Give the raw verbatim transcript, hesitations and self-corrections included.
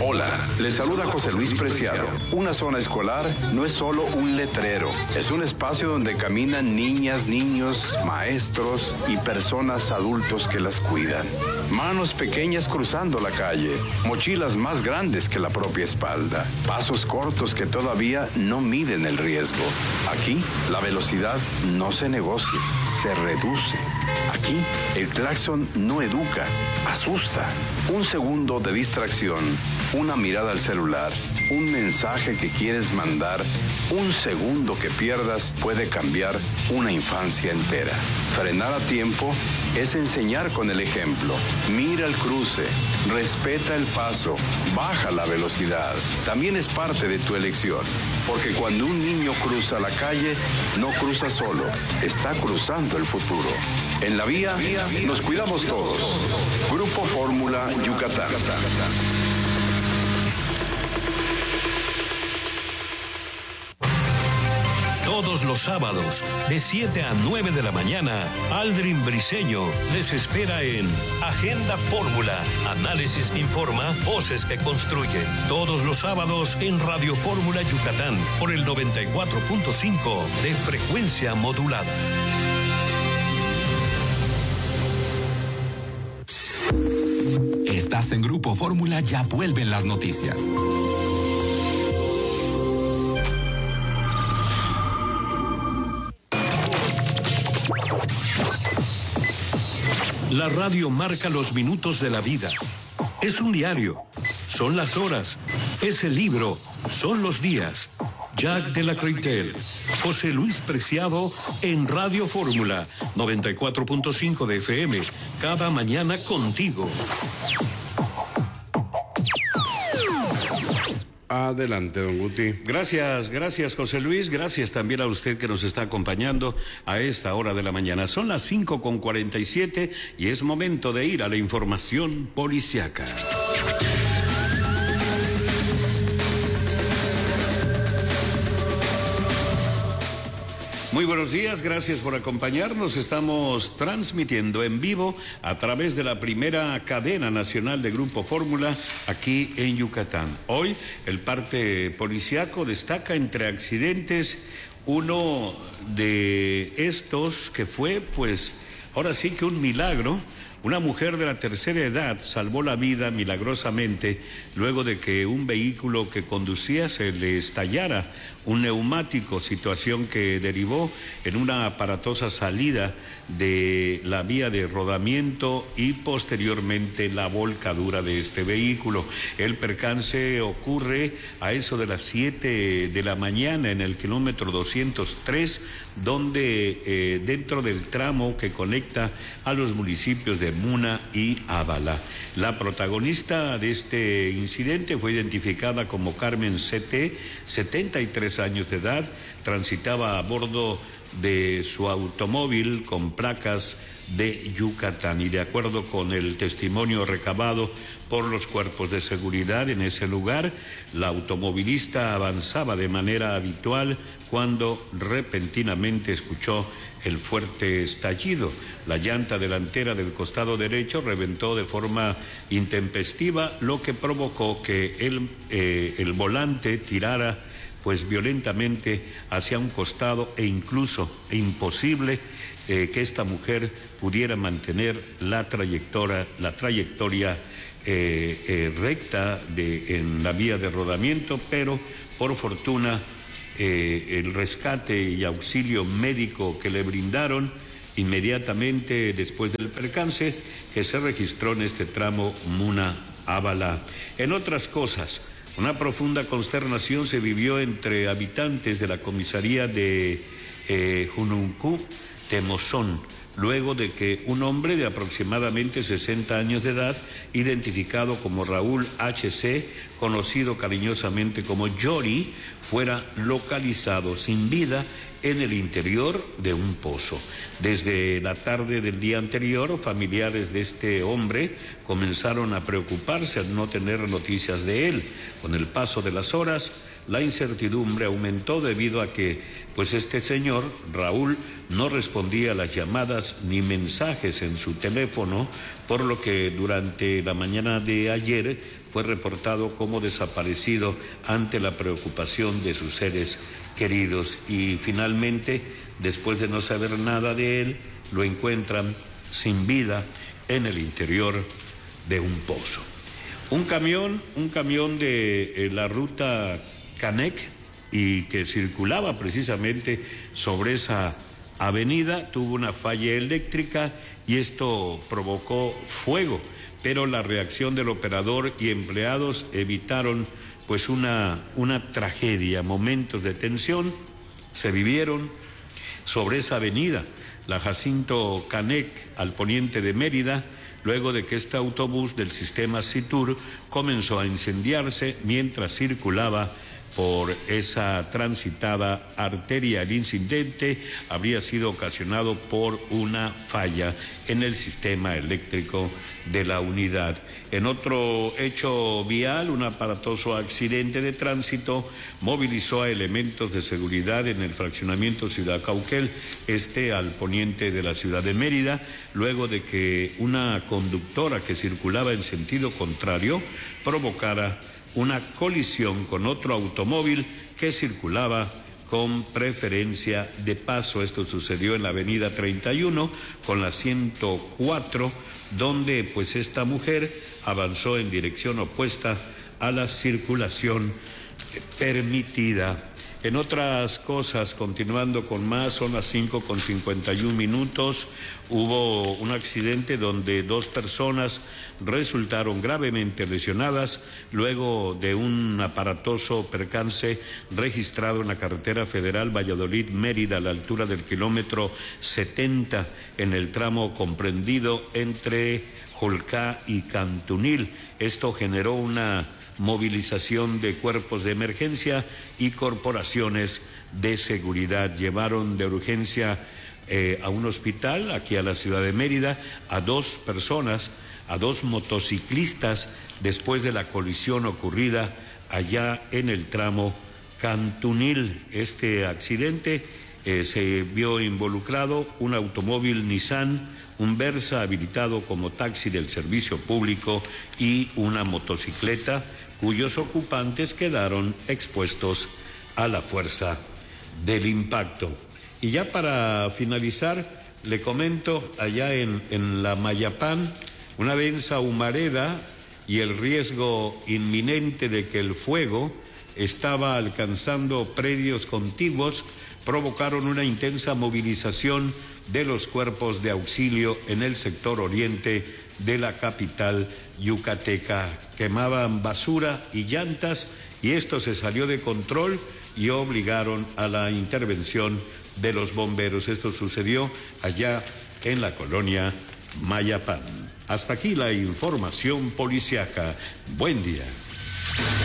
Hola, les saluda José Luis Preciado. Una zona escolar no es solo un letrero, es un espacio donde caminan niñas, niños, maestros y personas adultos que las cuidan. Manos pequeñas cruzando la calle, mochilas más grandes que la propia espalda, pasos cortos que todavía no miden el riesgo. Aquí, la velocidad no se negocia, se reduce. Aquí, el claxon no educa, asusta. Un segundo de distracción, una mirada al celular, un mensaje que quieres mandar, un segundo que pierdas puede cambiar una infancia entera. Frenar a tiempo es enseñar con el ejemplo. Mira el cruce, respeta el paso, baja la velocidad. También es parte de tu elección, porque cuando un niño cruza la calle, no cruza solo, está cruzando el futuro. En la vía, nos cuidamos todos. Grupo Fórmula Yucatán. Todos los sábados, de siete a nueve de la mañana, Aldrin Briseño les espera en Agenda Fórmula. Análisis que informa, voces que construyen. Todos los sábados en Radio Fórmula Yucatán, por el noventa y cuatro punto cinco de frecuencia modulada. Estás en Grupo Fórmula, ya vuelven las noticias. La radio marca los minutos de la vida. Es un diario, son las horas, es el libro, son los días. Jack de la Croitel, José Luis Preciado en Radio Fórmula, noventa y cuatro punto cinco de F M, cada mañana contigo. Adelante, don Guti. Gracias, gracias, José Luis. Gracias también a usted que nos está acompañando a esta hora de la mañana. Son las cinco con cuarenta y siete y es momento de ir a la información policiaca. Muy buenos días, gracias por acompañarnos. Estamos transmitiendo en vivo a través de la primera cadena nacional de Grupo Fórmula aquí en Yucatán. Hoy el parte policiaco destaca entre accidentes uno de estos que fue, pues, ahora sí que un milagro. Una mujer de la tercera edad salvó la vida milagrosamente luego de que un vehículo que conducía se le estallara un neumático, situación que derivó en una aparatosa salida de la vía de rodamiento y posteriormente la volcadura de este vehículo. El percance ocurre a eso de las siete de la mañana en el kilómetro doscientos tres, donde eh, dentro del tramo que conecta a los municipios de Muna y Ábala. La protagonista de este incidente fue identificada como Carmen C T, setenta y tres años de edad, transitaba a bordo de su automóvil con placas de Yucatán y de acuerdo con el testimonio recabado por los cuerpos de seguridad en ese lugar, la automovilista avanzaba de manera habitual cuando repentinamente escuchó el fuerte estallido. La llanta delantera del costado derecho reventó de forma intempestiva, lo que provocó que el, eh, el volante tirara pues violentamente hacia un costado e incluso e imposible eh, que esta mujer pudiera mantener la trayectoria, la trayectoria eh, eh, recta de, en la vía de rodamiento, pero por fortuna eh, el rescate y auxilio médico que le brindaron inmediatamente después del percance que se registró en este tramo Muna-Ábala. En otras cosas, una profunda consternación se vivió entre habitantes de la comisaría de eh, Jununcú, Temozón, luego de que un hombre de aproximadamente sesenta años de edad, identificado como Raúl H C, conocido cariñosamente como Yori, fuera localizado sin vida en el interior de un pozo. Desde la tarde del día anterior, familiares de este hombre comenzaron a preocuparse al no tener noticias de él. Con el paso de las horas, la incertidumbre aumentó debido a que, pues este señor, Raúl, no respondía a las llamadas ni mensajes en su teléfono, por lo que durante la mañana de ayer fue reportado como desaparecido ante la preocupación de sus seres queridos. Y finalmente, después de no saber nada de él, lo encuentran sin vida en el interior de un pozo. Un camión, un camión de eh, la ruta Canec y que circulaba precisamente sobre esa avenida, tuvo una falla eléctrica y esto provocó fuego, pero la reacción del operador y empleados evitaron pues una, una tragedia. Momentos de tensión se vivieron sobre esa avenida, la Jacinto Canec, al poniente de Mérida, luego de que este autobús del sistema Citur comenzó a incendiarse mientras circulaba por esa transitada arteria. El incidente habría sido ocasionado por una falla en el sistema eléctrico de la unidad. En otro hecho vial, un aparatoso accidente de tránsito movilizó a elementos de seguridad en el fraccionamiento Ciudad Cauquel, este al poniente de la ciudad de Mérida, luego de que una conductora que circulaba en sentido contrario provocara una colisión con otro automóvil que circulaba con preferencia de paso. Esto sucedió en la avenida treinta y uno con la ciento cuatro, donde pues esta mujer avanzó en dirección opuesta a la circulación permitida. En otras cosas, continuando con más, son las cinco con cincuenta y un minutos, hubo un accidente donde dos personas resultaron gravemente lesionadas luego de un aparatoso percance registrado en la carretera federal Valladolid-Mérida a la altura del kilómetro setenta en el tramo comprendido entre Jolcá y Cantunil. Esto generó una movilización de cuerpos de emergencia y corporaciones de seguridad. Llevaron de urgencia eh, a un hospital aquí a la ciudad de Mérida a dos personas, a dos motociclistas, después de la colisión ocurrida allá en el tramo Cantunil. Este accidente eh, se vio involucrado un automóvil Nissan, un Versa habilitado como taxi del servicio público y una motocicleta cuyos ocupantes quedaron expuestos a la fuerza del impacto. Y ya para finalizar, le comento, allá en, en la Mayapán, una densa humareda y el riesgo inminente de que el fuego estaba alcanzando predios contiguos provocaron una intensa movilización de los cuerpos de auxilio en el sector oriente de la capital yucateca. Quemaban basura y llantas y esto se salió de control y obligaron a la intervención de los bomberos. Esto sucedió allá en la colonia Mayapán. Hasta aquí la información policiaca. Buen día.